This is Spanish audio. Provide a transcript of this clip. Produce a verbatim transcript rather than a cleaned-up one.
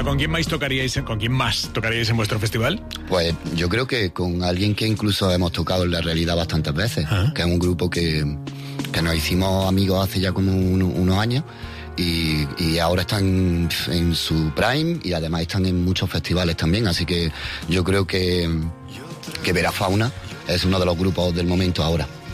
¿con quién más tocaríais, con quién más tocaríais en vuestro festival? Pues yo creo que con alguien que incluso hemos tocado en la realidad bastantes veces, ¿Ah? que es un grupo que, que nos hicimos amigos hace ya como un, unos años y, y ahora están en su prime y además están en muchos festivales también, así que yo creo que, que Vera Fauna es uno de los grupos del momento ahora.